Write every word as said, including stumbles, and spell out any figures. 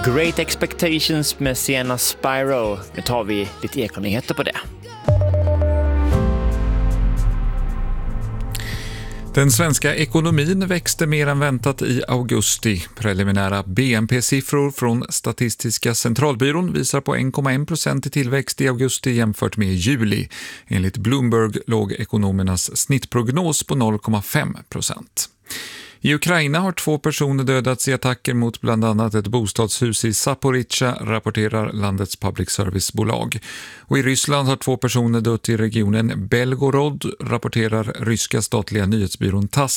Great Expectations med Sienna Spyro. Nu tar vi lite ekonyheter på det. Den svenska ekonomin växte mer än väntat i augusti. Preliminära B N P-siffror från Statistiska centralbyrån visar på en komma en procent i tillväxt i augusti jämfört med juli. Enligt Bloomberg låg ekonomernas snittprognos på noll komma fem procent. I Ukraina har två personer dödats i attacker mot bland annat ett bostadshus i Zaporizjzja, rapporterar landets public service-bolag. Och i Ryssland har två personer dött i regionen Belgorod, rapporterar ryska statliga nyhetsbyrån T A S S.